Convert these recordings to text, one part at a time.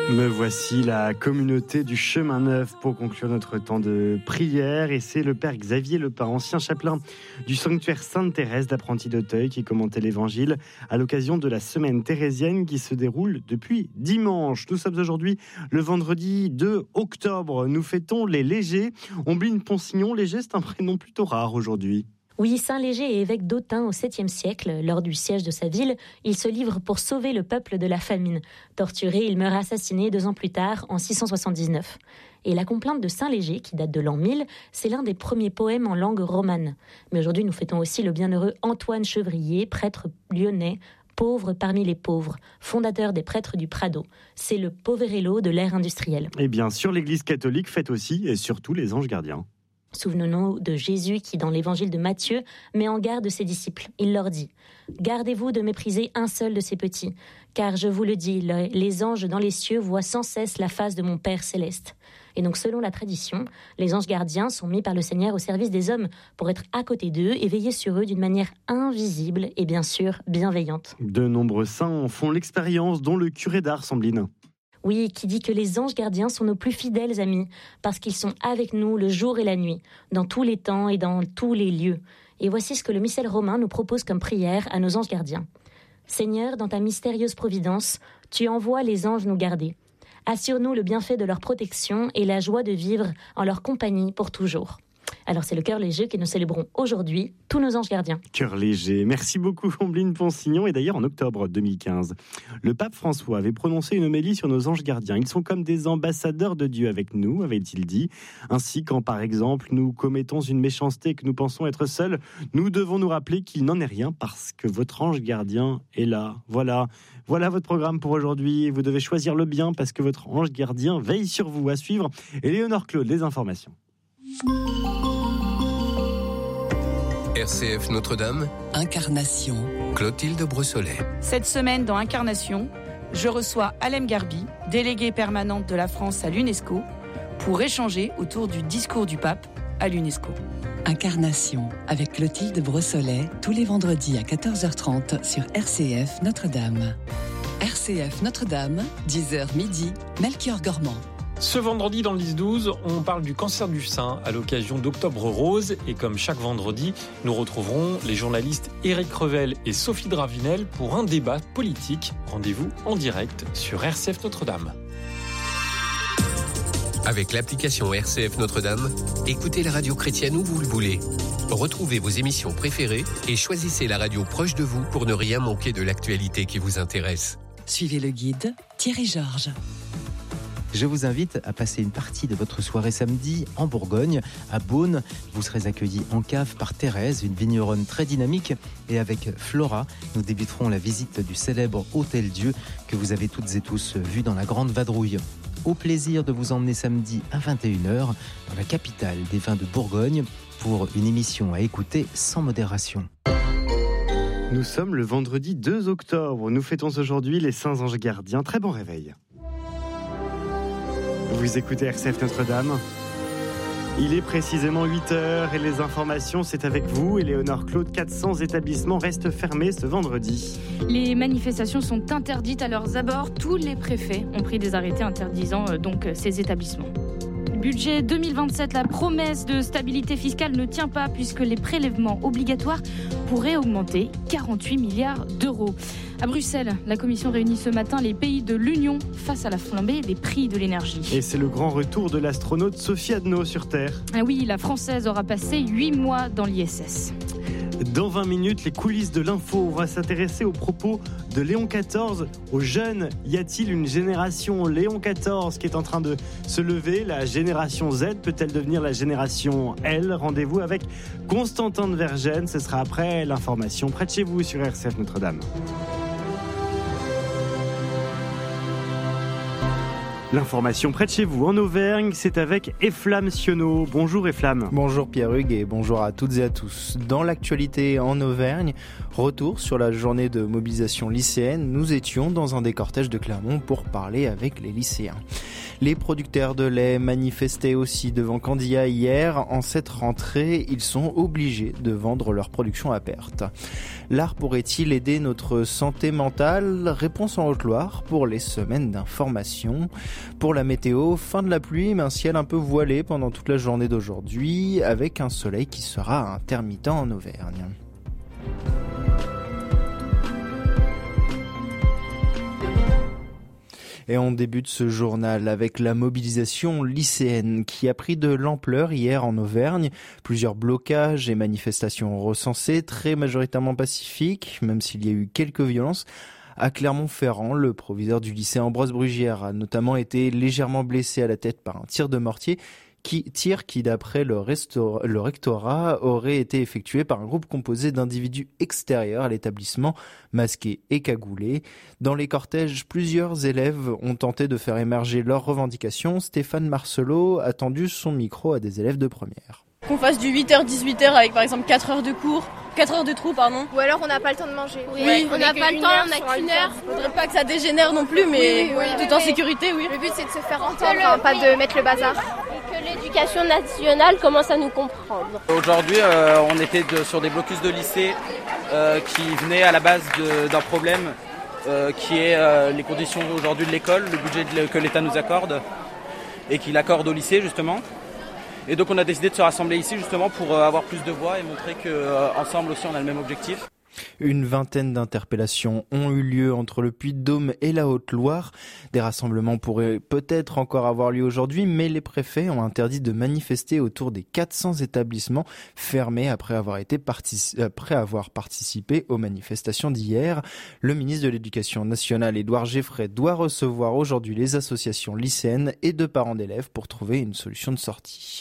Me voici la communauté du Chemin Neuf pour conclure notre temps de prière. Et c'est le père Xavier Lepin, ancien chapelain du sanctuaire Sainte-Thérèse d'Apprenti d'Auteuil, qui commentait l'évangile à l'occasion de la semaine thérésienne qui se déroule depuis dimanche. Nous sommes aujourd'hui le vendredi 2 octobre. Nous fêtons les Légers. Ombline Ponsignon, Léger, c'est un prénom plutôt rare aujourd'hui. Oui, Saint Léger est évêque d'Autun au 7e siècle. Lors du siège de sa ville, il se livre pour sauver le peuple de la famine. Torturé, il meurt assassiné 2 ans plus tard, en 679. Et la complainte de Saint Léger, qui date de l'an 1000, c'est l'un des premiers poèmes en langue romane. Mais aujourd'hui, nous fêtons aussi le bienheureux Antoine Chevrier, prêtre lyonnais, pauvre parmi les pauvres, fondateur des prêtres du Prado. C'est le Poverello de l'ère industrielle. Et bien sûr, l'Église catholique fête aussi et surtout les anges gardiens. Souvenons-nous de Jésus qui, dans l'évangile de Matthieu, met en garde ses disciples. Il leur dit « Gardez-vous de mépriser un seul de ces petits, car je vous le dis, les anges dans les cieux voient sans cesse la face de mon Père céleste. » Et donc, selon la tradition, les anges gardiens sont mis par le Seigneur au service des hommes pour être à côté d'eux et veiller sur eux d'une manière invisible et bien sûr bienveillante. De nombreux saints en font l'expérience, dont le curé d'Ars, Ombline. Oui, qui dit que les anges gardiens sont nos plus fidèles amis, parce qu'ils sont avec nous le jour et la nuit, dans tous les temps et dans tous les lieux. Et voici ce que le missel romain nous propose comme prière à nos anges gardiens. Seigneur, dans ta mystérieuse providence, tu envoies les anges nous garder. Assure-nous le bienfait de leur protection et la joie de vivre en leur compagnie pour toujours. Alors c'est le cœur léger que nous célébrons aujourd'hui, tous nos anges gardiens. Cœur léger, merci beaucoup Ombline Ponsignon. Et d'ailleurs en octobre 2015, le pape François avait prononcé une homélie sur nos anges gardiens. Ils sont comme des ambassadeurs de Dieu avec nous, avait-il dit. Ainsi quand par exemple nous commettons une méchanceté et que nous pensons être seuls, nous devons nous rappeler qu'il n'en est rien parce que votre ange gardien est là. Voilà votre programme pour aujourd'hui. Vous devez choisir le bien parce que votre ange gardien veille sur vous. À suivre, Éléonore Claude, les informations. RCF Notre-Dame, Incarnation. Clotilde Brossolet. Cette semaine dans Incarnation, je reçois Alem Garbi, déléguée permanente de la France à l'UNESCO, pour échanger autour du discours du pape à l'UNESCO. Incarnation avec Clotilde Brossolet, tous les vendredis à 14h30 sur RCF Notre-Dame. RCF Notre-Dame, 10h midi, Melchior Gormand. Ce vendredi dans le 10-12, on parle du cancer du sein à l'occasion d'Octobre Rose. Et comme chaque vendredi, nous retrouverons les journalistes Éric Revel et Sophie Dravinel pour un débat politique. Rendez-vous en direct sur RCF Notre-Dame. Avec l'application RCF Notre-Dame, écoutez la radio chrétienne où vous le voulez. Retrouvez vos émissions préférées et choisissez la radio proche de vous pour ne rien manquer de l'actualité qui vous intéresse. Suivez le guide Thierry Georges. Je vous invite à passer une partie de votre soirée samedi en Bourgogne, à Beaune. Vous serez accueillis en cave par Thérèse, une vigneronne très dynamique. Et avec Flora, nous débuterons la visite du célèbre Hôtel Dieu que vous avez toutes et tous vu dans la Grande Vadrouille. Au plaisir de vous emmener samedi à 21h dans la capitale des vins de Bourgogne pour une émission à écouter sans modération. Nous sommes le vendredi 2 octobre. Nous fêtons aujourd'hui les Saints Anges Gardiens. Très bon réveil. Vous écoutez RCF Notre-Dame. Il est précisément 8h et les informations, c'est avec vous, Éléonore Claude. 400 établissements restent fermés ce vendredi. Les manifestations sont interdites à leurs abords. Tous les préfets ont pris des arrêtés interdisant donc ces établissements. Budget 2027, la promesse de stabilité fiscale ne tient pas puisque les prélèvements obligatoires pourraient augmenter 48 milliards d'euros. À Bruxelles, la Commission réunit ce matin les pays de l'Union face à la flambée des prix de l'énergie. Et c'est le grand retour de l'astronaute Sophie Adno sur Terre. Ah oui, la Française aura passé 8 mois dans l'ISS. Dans 20 minutes, les coulisses de l'info. On va s'intéresser aux propos de Léon XIV, aux jeunes. Y a-t-il une génération Léon XIV qui est en train de se lever? La génération Z peut-elle devenir la génération L? Rendez-vous avec Constantin de Vergennes. Ce sera après l'information près de chez vous sur RCF Notre-Dame. L'information près de chez vous en Auvergne, c'est avec Eflam Sionneau. Bonjour Eflam. Bonjour Pierre-Hugues et bonjour à toutes et à tous. Dans l'actualité en Auvergne, retour sur la journée de mobilisation lycéenne, nous étions dans un des cortèges de Clermont pour parler avec les lycéens. Les producteurs de lait manifestaient aussi devant Candia hier. En cette rentrée, ils sont obligés de vendre leur production à perte. L'art pourrait-il aider notre santé mentale ? Réponse en Haute-Loire pour les semaines d'information. Pour la météo, fin de la pluie, mais un ciel un peu voilé pendant toute la journée d'aujourd'hui, avec un soleil qui sera intermittent en Auvergne. Et on débute ce journal avec la mobilisation lycéenne qui a pris de l'ampleur hier en Auvergne. Plusieurs blocages et manifestations recensées, très majoritairement pacifiques, même s'il y a eu quelques violences. À Clermont-Ferrand, le proviseur du lycée Ambroise Brugière a notamment été légèrement blessé à la tête par un tir de mortier. Qui, d'après le rectorat, aurait été effectué par un groupe composé d'individus extérieurs à l'établissement, masqués et cagoulés. Dans les cortèges, plusieurs élèves ont tenté de faire émerger leurs revendications. Stéphane Marcelot a tendu son micro à des élèves de première. Qu'on fasse du 8h-18h avec par exemple 4 heures de cours, 4 heures de trou, pardon. Ou alors on n'a pas le temps de manger. Oui, on n'a pas le temps, on n'a qu'une heure. Faudrait pas que ça dégénère non plus, mais tout en sécurité, oui. Le but c'est de se faire entendre, pas de mettre le bazar. Et que l'éducation nationale commence à nous comprendre. Aujourd'hui, on était sur des blocus de lycée qui venaient à la base d'un problème qui est les conditions aujourd'hui de l'école, le budget que l'État nous accorde et qu'il accorde au lycée justement. Et donc on a décidé de se rassembler ici justement pour avoir plus de voix et montrer qu'ensemble aussi on a le même objectif. Une vingtaine d'interpellations ont eu lieu entre le Puy-de-Dôme et la Haute-Loire. Des rassemblements pourraient peut-être encore avoir lieu aujourd'hui, mais les préfets ont interdit de manifester autour des 400 établissements fermés après avoir participé aux manifestations d'hier. Le ministre de l'Éducation nationale, Édouard Geffray, doit recevoir aujourd'hui les associations lycéennes et de parents d'élèves pour trouver une solution de sortie.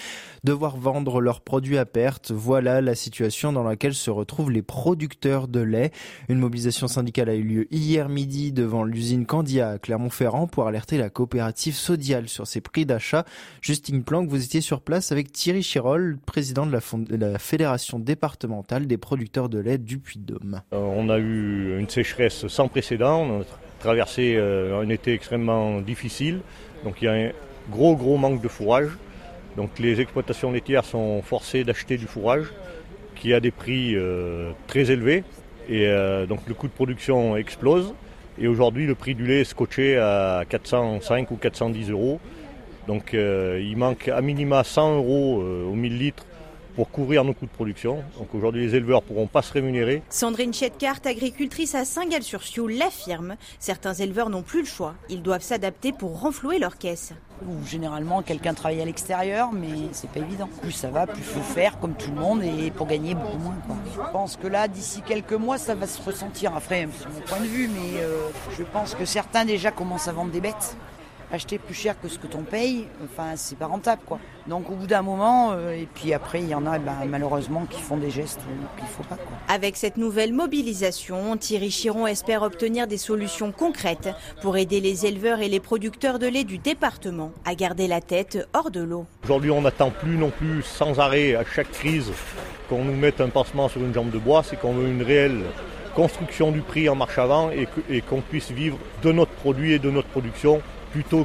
Devoir vendre leurs produits à perte, voilà la situation dans laquelle se retrouvent les producteurs de lait. Une mobilisation syndicale a eu lieu hier midi devant l'usine Candia à Clermont-Ferrand pour alerter la coopérative Sodial sur ses prix d'achat. Justine Planck, vous étiez sur place avec Thierry Chirol, président de la Fédération départementale des producteurs de lait du Puy-de-Dôme. On a eu une sécheresse sans précédent, on a traversé un été extrêmement difficile, donc il y a un gros manque de fourrage. Donc les exploitations laitières sont forcées d'acheter du fourrage qui a des prix très élevés et donc le coût de production explose. Et aujourd'hui le prix du lait est scotché à 405 ou 410 euros. Donc il manque à minima 100 euros au 1000 litres pour couvrir nos coûts de production. Donc aujourd'hui les éleveurs ne pourront pas se rémunérer. Sandrine Chetkart, agricultrice à Saint-Gall-sur-Sioule, l'affirme. Certains éleveurs n'ont plus le choix. Ils doivent s'adapter pour renflouer leur caisse. Généralement, quelqu'un travaille à l'extérieur, mais c'est pas évident. Plus ça va, plus il faut faire comme tout le monde et pour gagner beaucoup moins, quoi. Je pense que là, d'ici quelques mois, ça va se ressentir. Après, c'est mon point de vue, mais je pense que certains déjà commencent à vendre des bêtes. Acheter plus cher que ce que t'en payes, enfin c'est pas rentable quoi. Donc au bout d'un moment, et puis après il y en a malheureusement qui font des gestes qu'il faut pas quoi. Avec cette nouvelle mobilisation, Thierry Chiron espère obtenir des solutions concrètes pour aider les éleveurs et les producteurs de lait du département à garder la tête hors de l'eau. Aujourd'hui on n'attend plus non plus sans arrêt à chaque crise qu'on nous mette un pansement sur une jambe de bois, c'est qu'on veut une réelle construction du prix en marche avant et qu'on puisse vivre de notre produit et de notre production plutôt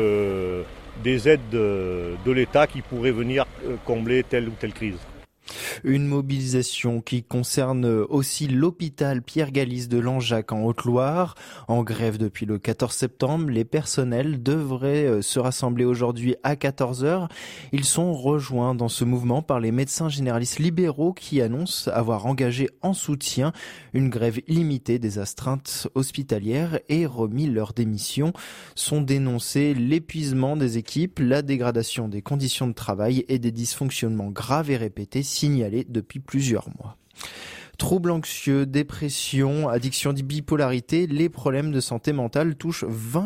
que des aides de l'État qui pourraient venir combler telle ou telle crise. Une mobilisation qui concerne aussi l'hôpital Pierre Galis de Langeac en Haute-Loire. En grève depuis le 14 septembre, les personnels devraient se rassembler aujourd'hui à 14h. Ils sont rejoints dans ce mouvement par les médecins généralistes libéraux qui annoncent avoir engagé en soutien une grève illimitée des astreintes hospitalières et remis leur démission. Sont dénoncés l'épuisement des équipes, la dégradation des conditions de travail et des dysfonctionnements graves et répétés signalés depuis plusieurs mois. Troubles anxieux, dépression, addiction, bipolarité, les problèmes de santé mentale touchent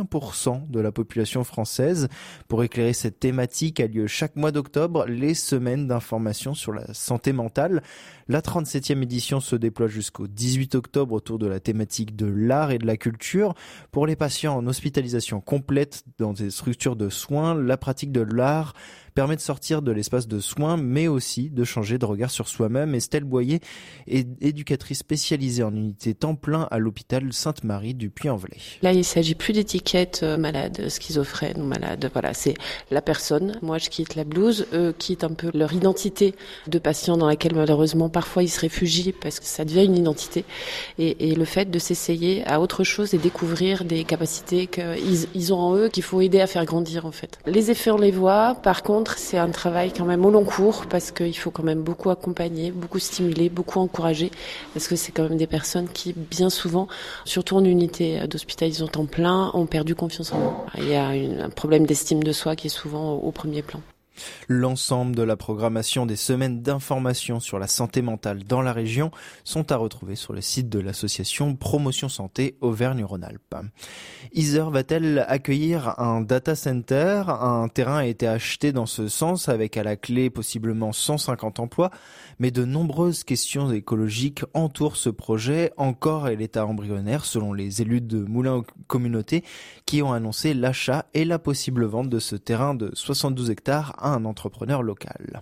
20% de la population française. Pour éclairer cette thématique a lieu chaque mois d'octobre les semaines d'information sur la santé mentale. La 37e édition se déploie jusqu'au 18 octobre autour de la thématique de l'art et de la culture. Pour les patients en hospitalisation complète dans des structures de soins, la pratique de l'art permet de sortir de l'espace de soins, mais aussi de changer de regard sur soi-même. Estelle Boyer est éducatrice spécialisée en unité temps plein à l'hôpital Sainte-Marie du Puy-en-Velay. Là, il ne s'agit plus d'étiquette malade, schizophrène ou malade. Voilà, c'est la personne. Moi, je quitte la blouse. Eux quittent un peu leur identité de patient dans laquelle, malheureusement, parfois, ils se réfugient parce que ça devient une identité. Et le fait de s'essayer à autre chose et découvrir des capacités qu'ils ont en eux, qu'il faut aider à faire grandir, en fait. Les effets, on les voit. Par contre, c'est un travail quand même au long cours parce qu'il faut quand même beaucoup accompagner, beaucoup stimuler, beaucoup encourager parce que c'est quand même des personnes qui, bien souvent, surtout en unité d'hospitalisation temps plein, ont perdu confiance en eux. Il y a un problème d'estime de soi qui est souvent au premier plan. L'ensemble de la programmation des semaines d'information sur la santé mentale dans la région sont à retrouver sur le site de l'association Promotion Santé Auvergne-Rhône-Alpes. Isère va-t-elle accueillir un data center ? Un terrain a été acheté dans ce sens avec à la clé possiblement 150 emplois, mais de nombreuses questions écologiques entourent ce projet encore à l'état embryonnaire selon les élus de Moulins aux Communautés qui ont annoncé l'achat et la possible vente de ce terrain de 72 hectares à un entrepreneur local.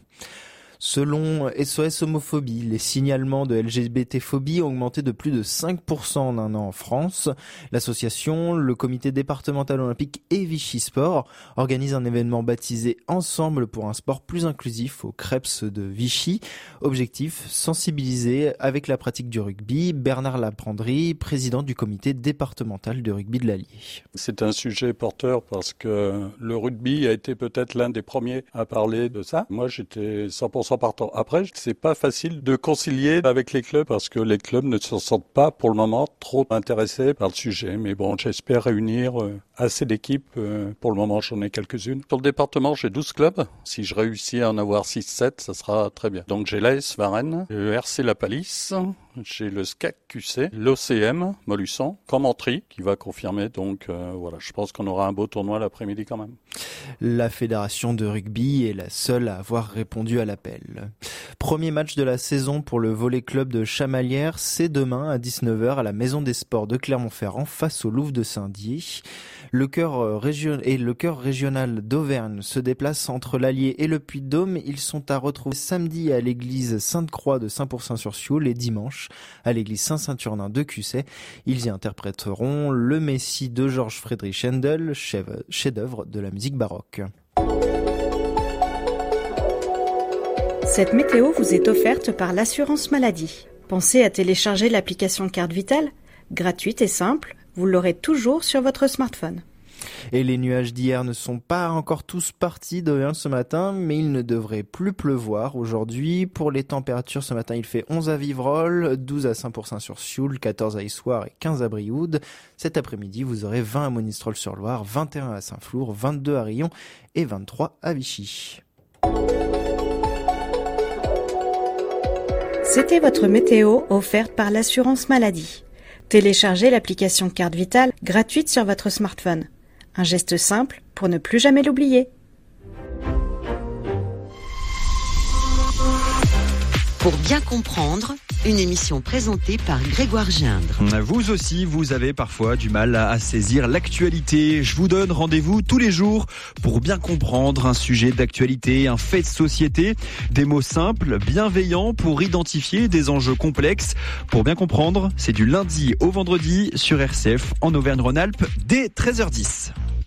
Selon SOS Homophobie, les signalements de LGBT-phobie ont augmenté de plus de 5% en un an en France. L'association, le comité départemental olympique et Vichy Sport organisent un événement baptisé Ensemble pour un sport plus inclusif au Krebs de Vichy. Objectif, sensibiliser avec la pratique du rugby. Bernard Laprendrie, président du comité départemental de rugby de l'Allier. C'est un sujet porteur parce que le rugby a été peut-être l'un des premiers à parler de ça. Moi, j'étais 100% partant. Après, c'est pas facile de concilier avec les clubs parce que les clubs ne se sentent pas pour le moment trop intéressés par le sujet. Mais bon, j'espère réunir assez d'équipes. Pour le moment, j'en ai quelques-unes. Sur le département, j'ai 12 clubs. Si je réussis à en avoir 6-7, ça sera très bien. Donc j'ai l'AS Varennes, le RC La Palisse, j'ai le SCAC QC, l'OCM Molussan, Commentry qui va confirmer. Donc voilà, je pense qu'on aura un beau tournoi l'après-midi quand même. La fédération de rugby est la seule à avoir répondu à l'appel. Premier match de la saison pour le volley club de Chamalières, c'est demain à 19h à la Maison des Sports de Clermont-Ferrand face au Louvre de Saint-Dié. Le cœur régional d'Auvergne se déplace entre l'Allier et le Puy-de-Dôme. Ils sont à retrouver samedi à l'église Sainte-Croix de Saint-Pourçain-sur-Sioule et dimanche à l'église Saint-Saturnin de Cusset. Ils y interpréteront le Messie de Georges Friedrich Händel, chef-d'œuvre de la musique baroque. Cette météo vous est offerte par l'assurance maladie. Pensez à télécharger l'application Carte Vitale, gratuite et simple, vous l'aurez toujours sur votre smartphone. Et les nuages d'hier ne sont pas encore tous partis d'Auvergne ce matin, mais il ne devrait plus pleuvoir aujourd'hui. Pour les températures, ce matin, il fait 11 à Vivrolles, 12 à Saint-Pourçain-sur-Sioule, 14 à Issoire et 15 à Brioude. Cet après-midi, vous aurez 20 à Monistrol-sur-Loire, 21 à Saint-Flour, 22 à Rion et 23 à Vichy. C'était votre météo offerte par l'assurance maladie. Téléchargez l'application Carte Vitale gratuite sur votre smartphone. Un geste simple pour ne plus jamais l'oublier. Pour bien comprendre, une émission présentée par Grégoire Gindre. Vous aussi, vous avez parfois du mal à saisir l'actualité. Je vous donne rendez-vous tous les jours pour bien comprendre un sujet d'actualité, un fait de société. Des mots simples, bienveillants pour identifier des enjeux complexes. Pour bien comprendre, c'est du lundi au vendredi sur RCF en Auvergne-Rhône-Alpes dès 13h10.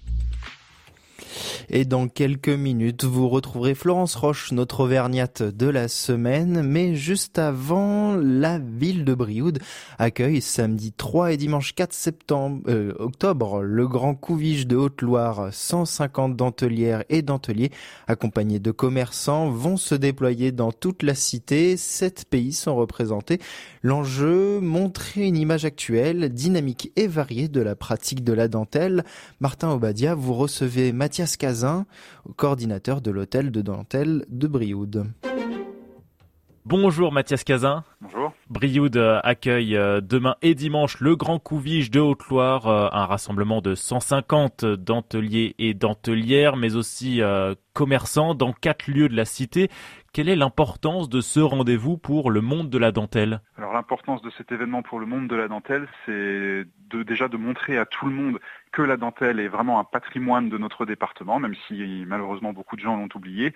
Et dans quelques minutes, vous retrouverez Florence Roche, notre auvergnate de la semaine. Mais juste avant, la ville de Brioude accueille samedi 3 et dimanche 4 octobre le Grand Couvige de Haute-Loire. 150 dentelières et denteliers accompagnés de commerçants vont se déployer dans toute la cité. 7 pays sont représentés. L'enjeu, montrer une image actuelle, dynamique et variée de la pratique de la dentelle. Martin Obadia, vous recevez Mathias Cazin, coordinateur de l'hôtel de dentelle de Brioude. Bonjour Mathias Cazin. Bonjour. Brioude accueille demain et dimanche le Grand Couvige de Haute-Loire, un rassemblement de 150 denteliers et dentelières, mais aussi commerçants dans 4 lieux de la cité. Quelle est l'importance de ce rendez-vous pour le monde de la dentelle ? Alors l'importance de cet événement pour le monde de la dentelle, c'est déjà de montrer à tout le monde que la dentelle est vraiment un patrimoine de notre département, même si malheureusement beaucoup de gens l'ont oublié.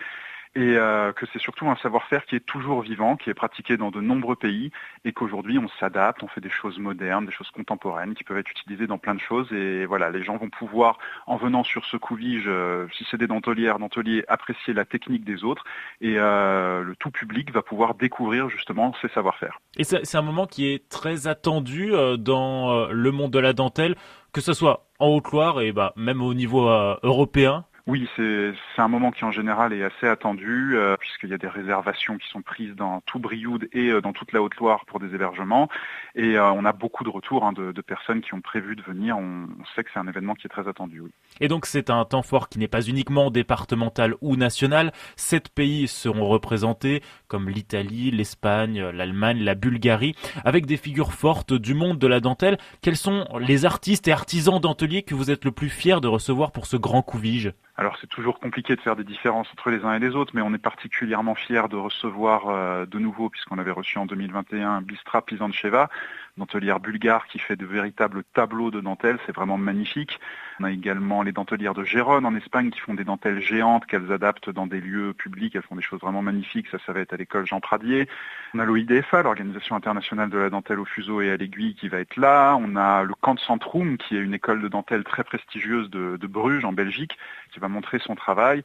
et que c'est surtout un savoir-faire qui est toujours vivant, qui est pratiqué dans de nombreux pays et qu'aujourd'hui on s'adapte, on fait des choses modernes, des choses contemporaines qui peuvent être utilisées dans plein de choses et voilà, les gens vont pouvoir, en venant sur ce Couvige, si c'est des denteliers, apprécier la technique des autres et le tout public va pouvoir découvrir justement ces savoir-faire. Et c'est un moment qui est très attendu dans le monde de la dentelle, que ce soit en Haute-Loire et même au niveau européen. Oui, c'est un moment qui en général est assez attendu puisqu'il y a des réservations qui sont prises dans tout Brioude et dans toute la Haute-Loire pour des hébergements et on a beaucoup de retours de personnes qui ont prévu de venir. On sait que c'est un événement qui est très attendu. Oui. Et donc c'est un temps fort qui n'est pas uniquement départemental ou national. 7 pays seront représentés comme l'Italie, l'Espagne, l'Allemagne, la Bulgarie, avec des figures fortes du monde de la dentelle. Quels sont les artistes et artisans denteliers que vous êtes le plus fiers de recevoir pour ce grand Couvige ? Alors c'est toujours compliqué de faire des différences entre les uns et les autres, mais on est particulièrement fiers de recevoir de nouveau, puisqu'on avait reçu en 2021 Bistra Pizancheva, dentelière bulgare qui fait de véritables tableaux de dentelle, c'est vraiment magnifique. On a également les dentelières de Gérone en Espagne qui font des dentelles géantes qu'elles adaptent dans des lieux publics, elles font des choses vraiment magnifiques, ça va être à l'école Jean Pradier. On a l'OIDFA, l'Organisation internationale de la dentelle au fuseau et à l'aiguille qui va être là. On a le Camp Centrum qui est une école de dentelle très prestigieuse de Bruges en Belgique qui va montrer son travail.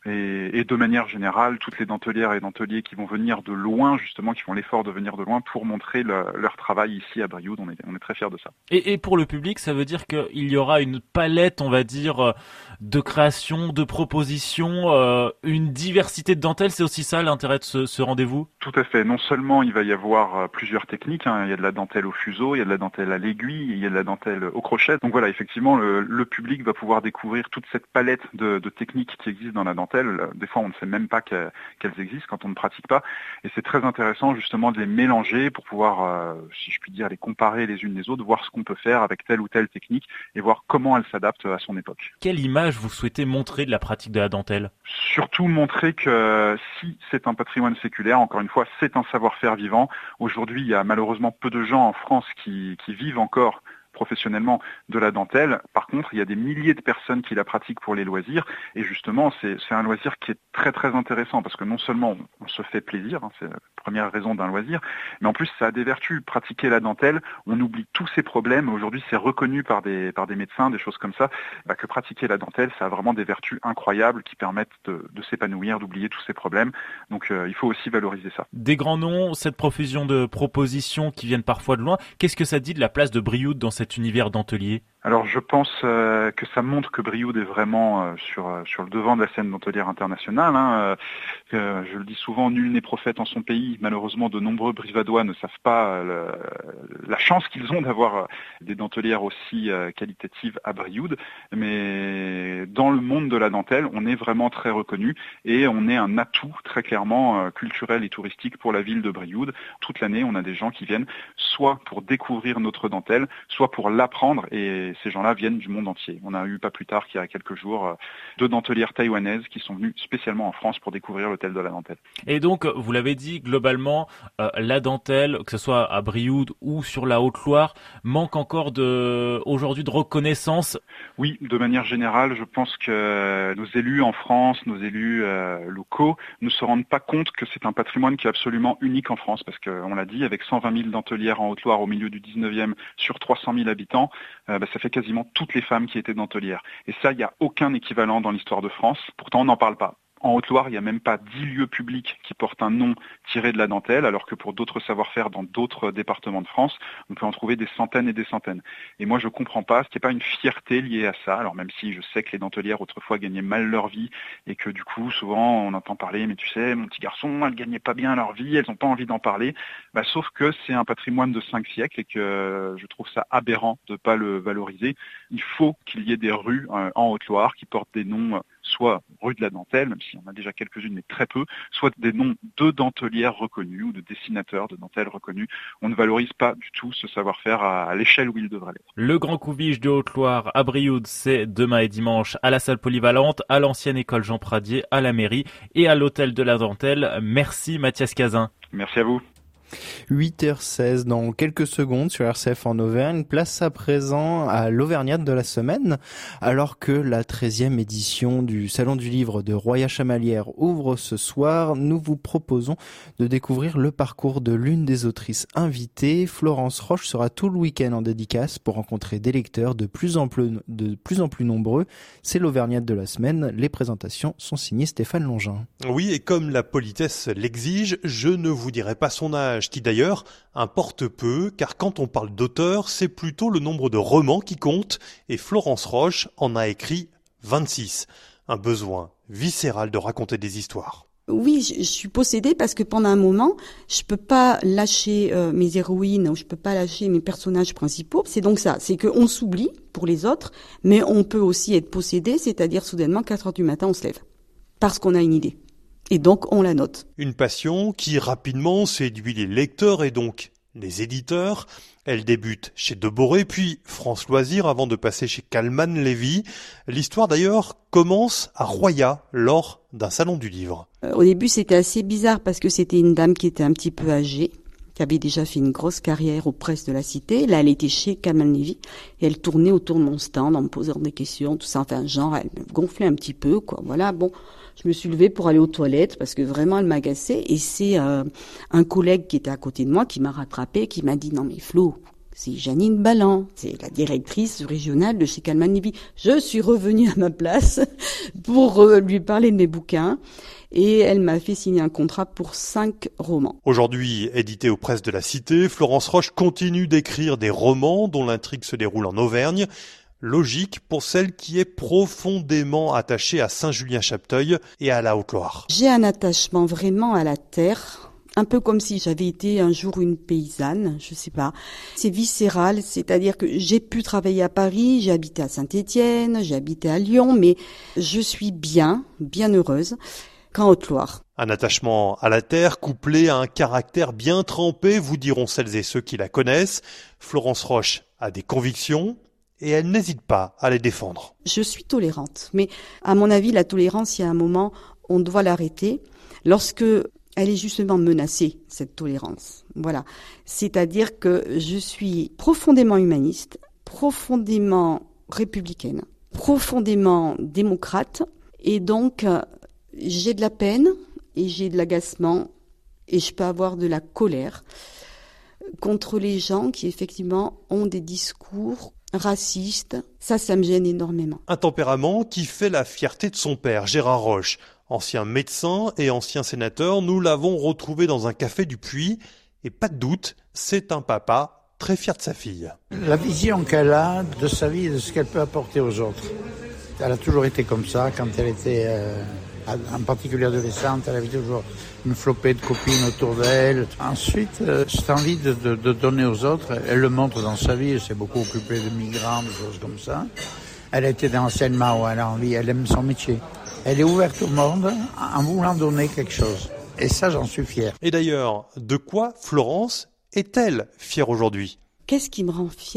Et de manière générale, toutes les dentelières et denteliers qui vont venir de loin, justement, qui font l'effort de venir de loin pour montrer leur travail ici à Brioude. On est très fiers de ça. Et pour le public, ça veut dire qu'il y aura une palette, on va dire, de création, de propositions, une diversité de dentelles. C'est aussi ça l'intérêt de ce rendez-vous ? Tout à fait. Non seulement il va y avoir plusieurs techniques, il y a de la dentelle au fuseau, il y a de la dentelle à l'aiguille, il y a de la dentelle au crochet. Donc voilà, effectivement, le public va pouvoir découvrir toute cette palette de techniques qui existent dans la dentelle. Des fois, on ne sait même pas qu'elles existent quand on ne pratique pas. Et c'est très intéressant justement de les mélanger pour pouvoir, si je puis dire, les comparer les unes les autres, voir ce qu'on peut faire avec telle ou telle technique et voir comment elle s'adapte à son époque. Quelle image vous souhaitez montrer de la pratique de la dentelle ? Surtout montrer que si c'est un patrimoine séculaire, encore une fois, c'est un savoir-faire vivant. Aujourd'hui, il y a malheureusement peu de gens en France qui vivent encore professionnellement de la dentelle. Par contre, il y a des milliers de personnes qui la pratiquent pour les loisirs et justement, c'est un loisir qui est très très intéressant parce que non seulement on se fait plaisir, c'est la première raison d'un loisir, mais en plus ça a des vertus. Pratiquer la dentelle, on oublie tous ces problèmes. Aujourd'hui, c'est reconnu par des médecins, des choses comme ça, que pratiquer la dentelle, ça a vraiment des vertus incroyables qui permettent de s'épanouir, d'oublier tous ces problèmes. Donc il faut aussi valoriser ça. Des grands noms, cette profusion de propositions qui viennent parfois de loin, qu'est-ce que ça dit de la place de Brioude dans cet univers dentelier ? Alors je pense que ça montre que Brioude est vraiment sur le devant de la scène dentelière internationale. Je le dis souvent, nul n'est prophète en son pays. Malheureusement, de nombreux Brivadois ne savent pas la chance qu'ils ont d'avoir des dentelières aussi qualitatives à Brioude. Mais dans le monde de la dentelle, on est vraiment très reconnu et on est un atout très clairement culturel et touristique pour la ville de Brioude. Toute l'année, on a des gens qui viennent soit pour découvrir notre dentelle, soit pour l'apprendre et ces gens-là viennent du monde entier. On a eu pas plus tard qu'il y a quelques jours 2 dentelières taïwanaises qui sont venues spécialement en France pour découvrir l'hôtel de la dentelle. Et donc, vous l'avez dit, globalement, la dentelle, que ce soit à Brioude ou sur la Haute-Loire, manque encore aujourd'hui de reconnaissance. Oui, de manière générale, je pense que nos élus en France, nos élus locaux ne se rendent pas compte que c'est un patrimoine qui est absolument unique en France parce qu'on l'a dit, avec 120 000 dentelières en Haute-Loire au milieu du 19e sur 300 000 habitants, ça fait quasiment toutes les femmes qui étaient dentelières. Et ça, il n'y a aucun équivalent dans l'histoire de France. Pourtant, on n'en parle pas. En Haute-Loire, il n'y a même pas 10 lieux publics qui portent un nom tiré de la dentelle, alors que pour d'autres savoir-faire dans d'autres départements de France, on peut en trouver des centaines et des centaines. Et moi, je ne comprends pas, ce n'est pas une fierté liée à ça. Alors même si je sais que les dentelières autrefois gagnaient mal leur vie et que du coup, souvent, on entend parler, mais tu sais, mon petit garçon, elles ne gagnaient pas bien leur vie, elles n'ont pas envie d'en parler. Sauf que c'est un patrimoine de 5 siècles et que je trouve ça aberrant de ne pas le valoriser. Il faut qu'il y ait des rues en Haute-Loire qui portent des noms soit rue de la dentelle, même si on a déjà quelques-unes, mais très peu, soit des noms de dentelières reconnues ou de dessinateurs de dentelles reconnus. On ne valorise pas du tout ce savoir-faire à l'échelle où il devrait l'être. Le Grand Couvige de Haute-Loire à Brioude, c'est demain et dimanche à la salle polyvalente, à l'ancienne école Jean Pradier, à la mairie et à l'hôtel de la dentelle. Merci Mathias Cazin. Merci à vous. 8h16 dans quelques secondes sur RCF en Auvergne. Place à présent à l'Auvergnate de la semaine. Alors que la 13e édition du Salon du Livre de Roya-Chamalières ouvre ce soir, nous vous proposons de découvrir le parcours de l'une des autrices invitées. Florence Roche sera tout le week-end en dédicace pour rencontrer des lecteurs de plus en plus nombreux. C'est l'Auvergnate de la semaine. Les présentations sont signées Stéphane Longin. Oui, et comme la politesse l'exige, je ne vous dirai pas son âge, qui d'ailleurs importe peu, car quand on parle d'auteur, c'est plutôt le nombre de romans qui compte, et Florence Roche en a écrit 26. Un besoin viscéral de raconter des histoires. Oui, je suis possédée parce que pendant un moment, je peux pas lâcher mes héroïnes ou je peux pas lâcher mes personnages principaux. C'est donc ça, c'est qu'on s'oublie pour les autres, mais on peut aussi être possédé, c'est-à-dire soudainement 4h du matin, on se lève. Parce qu'on a une idée. Et donc, on la note. Une passion qui rapidement séduit les lecteurs et donc les éditeurs. Elle débute chez Deboré, puis France Loisirs avant de passer chez Calman Lévy. L'histoire d'ailleurs commence à Roya lors d'un salon du livre. Au début, c'était assez bizarre parce que c'était une dame qui était un petit peu âgée, qui avait déjà fait une grosse carrière aux presses de la cité. Là, elle était chez Calman Lévy et elle tournait autour de mon stand en me posant des questions, tout ça. Enfin, genre, elle me gonflait un petit peu, quoi. Voilà, bon. Je me suis levée pour aller aux toilettes parce que vraiment elle m'agaçait et c'est un collègue qui était à côté de moi qui m'a rattrapée, qui m'a dit non mais Flo, c'est Janine Balland, c'est la directrice régionale de chez Calman Lévy. Je suis revenue à ma place pour lui parler de mes bouquins et elle m'a fait signer un contrat pour 5 romans. Aujourd'hui édité aux presses de la Cité, Florence Roche continue d'écrire des romans dont l'intrigue se déroule en Auvergne. Logique pour celle qui est profondément attachée à Saint-Julien-Chapteuil et à la Haute-Loire. J'ai un attachement vraiment à la terre, un peu comme si j'avais été un jour une paysanne, je sais pas. C'est viscéral, c'est-à-dire que j'ai pu travailler à Paris, j'ai habité à Saint-Étienne, j'ai habité à Lyon, mais je suis bien heureuse qu'en Haute-Loire. Un attachement à la terre couplé à un caractère bien trempé, vous diront celles et ceux qui la connaissent. Florence Roche a des convictions. Et elle n'hésite pas à les défendre. Je suis tolérante, mais à mon avis, la tolérance, il y a un moment, on doit l'arrêter lorsque elle est justement menacée, cette tolérance. Voilà. C'est-à-dire que je suis profondément humaniste, profondément républicaine, profondément démocrate, et donc j'ai de la peine et j'ai de l'agacement et je peux avoir de la colère contre les gens qui effectivement ont des discours raciste, ça me gêne énormément. Un tempérament qui fait la fierté de son père, Gérard Roche. Ancien médecin et ancien sénateur, nous l'avons retrouvé dans un café du Puy. Et pas de doute, c'est un papa très fier de sa fille. La vision qu'elle a de sa vie et de ce qu'elle peut apporter aux autres. Elle a toujours été comme ça, quand elle était en particulier adolescente, elle avait toujours une flopée de copines autour d'elle. Ensuite, cette envie de donner aux autres, elle le montre dans sa vie, elle s'est beaucoup occupée de migrants, de choses comme ça. Elle a été dans l'enseignement où elle a envie, elle aime son métier. Elle est ouverte au monde en voulant donner quelque chose. Et ça, j'en suis fier. Et d'ailleurs, de quoi Florence est-elle fière aujourd'hui ? Qu'est-ce qui me rend fière ?